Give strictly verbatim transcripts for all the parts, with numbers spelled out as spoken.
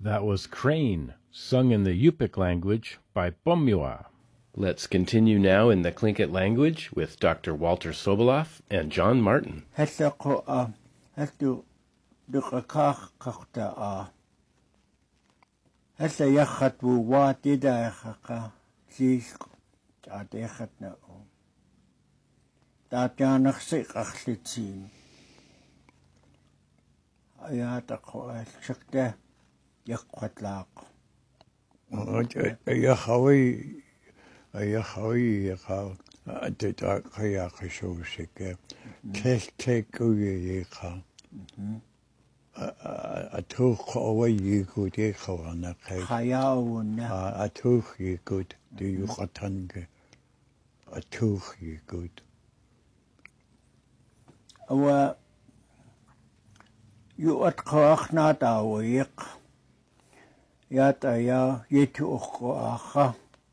That was Crane, sung in the Yupik language by Pommiwa. Let's continue now in the Tlingit language with Doctor Walter Sobolov and John Martin. Yahawi, Yahawi, Yahaw, the dark Hayakashosik, take take Uyaka. A took away you good echo on a cake. A took you good, do you Hatanga? A took you good. Our you at Koachna Dawik. Yata ya yetu oko aha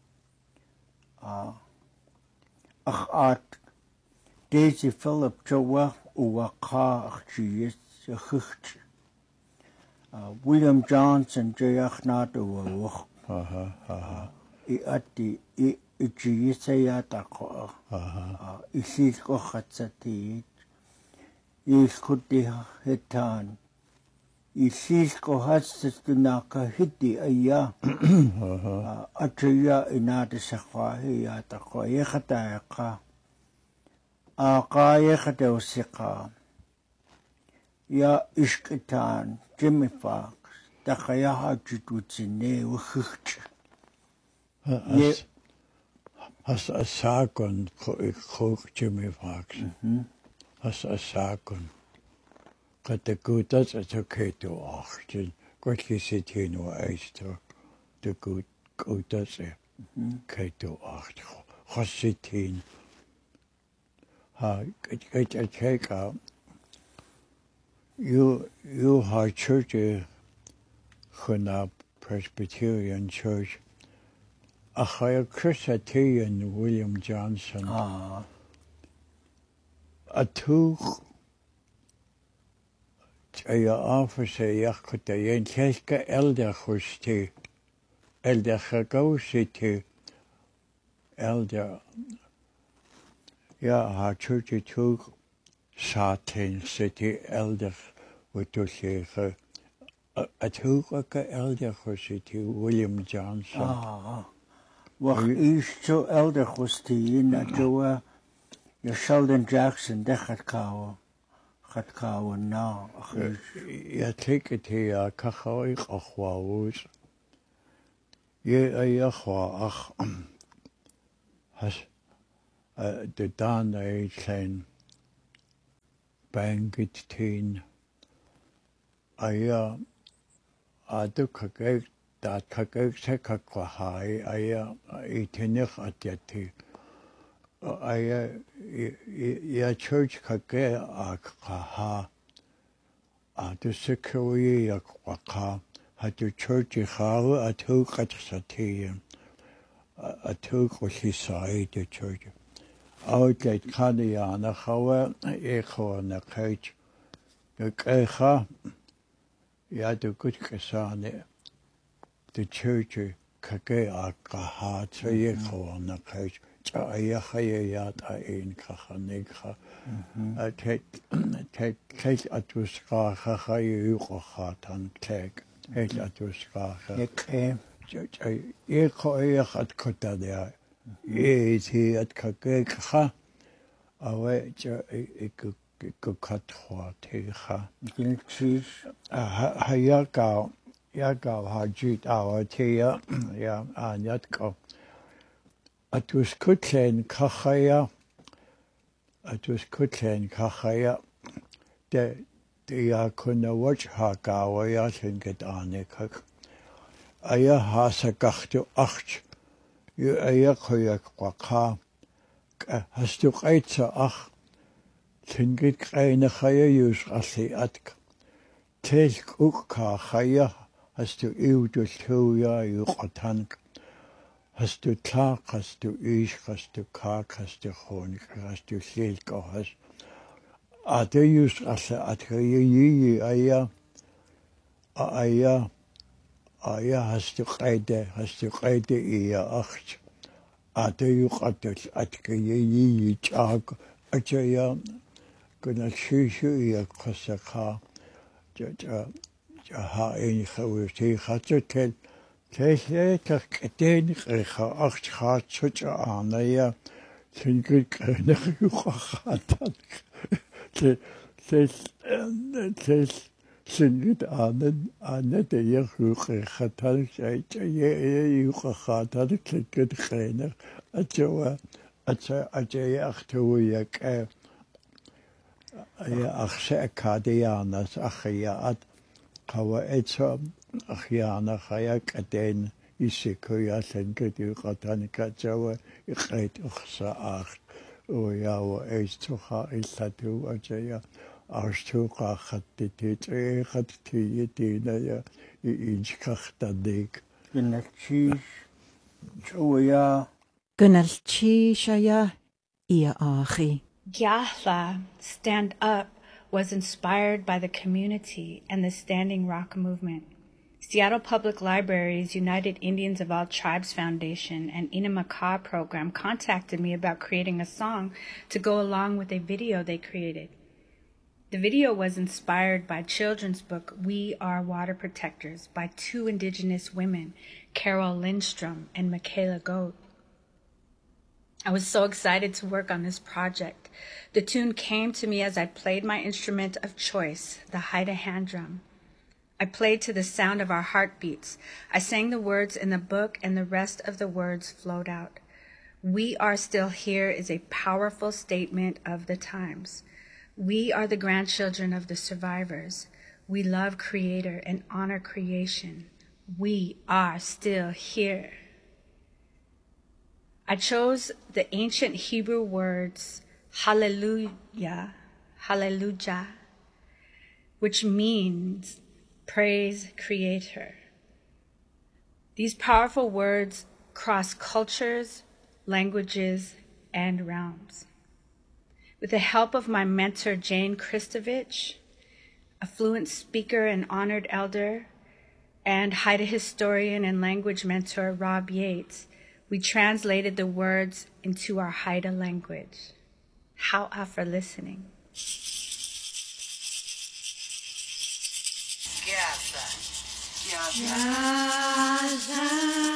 ach at Daisy Philip Jowa uwaka achiyes chucht William Johnson jayachnat uwach Aha, aha. I ati I achiyes yata ko Aha. Isis ko khatsati Iskuti hetan Isis ko hastas tunaka hiti aya atya inata sakwa yata ko yekata ka aka yekata usika ya iskitan Jimmy Fox takaya hajitutsine wukhch Has has a sakon cook Jimmy Fox. Has a sakon. Got the good that's okay to action. Quickly sitting or eister. The good good that's it. Kato acht. Hositin. Ha get get a check out. You you have church Huna Presbyterian Church. A higher Christian William Johnson. ah A two a officer yakota yen cheska elder husti elder hagositi elder ja ha church to satin city elder with to say a two elder husti William Johnson ah wach is so elder husti in Joa your Sheldon Jackson dechat kawa gat kawa na ja take it here kachoy achwaus ye a achwa ach has the dan a klein bangit teen aya a du kagek dat kagek se kakwahai aya itenich atyati aya ya church kage akha a du security akwa hat du church khaw a tu qatsati a tu qhisai the church outlet khadiana khawa e khona khach de kha ya du gut kasane the church kage akha tsaye khona khach Aya hayat ain kahanekha a tek tek tek atuska hayu khatan tek het atuska ek e ko e khat khota de e ti at kake kha awe cha e ko khat khwa te kha gilchis ha ya ka ya ka ha jit awa te ya ya anyat ko It was Kutlen Kachaya. It was Kutlen Kachaya. The the kunna watch hagawa ya think anikak. Aya hasa gachtu acht. You aya koyak waka. Hast du eitsa ach. Tingit kleine chaya yus asi atk. Telk ukka chaya. Hast du iu du tuya yu qatank. Hast du Tag, hast du Ich, hast du Kak, hast du Honig, hast du Silke, hast a de jus ase atge yi aya aya آیا هستی قیده هستی قیده ایا اخش آتیو قتل اتکیی چاق اچیا کنال شیشو ایا قسقا جا جا جا ها این خوشی خاطر تل تل تکتین قیخا اخش خاط شج آنیا سنگی کنخ یوخا خاطر تل تل تل سنجد آنن آنن یخوق خطر شيء شيء يخوق خطر سنجد خينه أجوا أجا أجا أختويك يا أخشى كاديانا أخيات قوائد أخيانا خياك أدين يسكويا سنجد يقطن كجوا يخيط أخصى أخ ويا وإيستخا إستو أجا أشتوقا خطتي تي خطتي يدينا يا إيجكختنيك قنالتشيش شويا قنالتشيش يا إيا آخي. Gyatha, Stand Up, was inspired by the community and the Standing Rock movement. Seattle Public Library's United Indians of All Tribes Foundation and Inamaka program contacted me about creating a song to go along with a video they created. The video was inspired by children's book We Are Water Protectors by two Indigenous women, Carol Lindstrom and Michaela Goat. I was so excited to work on this project. The tune came to me as I played my instrument of choice, the Haida hand drum. I played to the sound of our heartbeats. I sang the words in the book and the rest of the words flowed out. We are still here is a powerful statement of the times. We are the grandchildren of the survivors. We love Creator and honor creation. We are still here. I chose the ancient Hebrew words hallelujah, hallelujah, which means praise Creator. These powerful words cross cultures, languages, and realms. With the help of my mentor, Jane Kristovich, a fluent speaker and honored elder, and Haida historian and language mentor, Rob Yates, we translated the words into our Haida language. How'a for listening. Gyatha. Gyatha.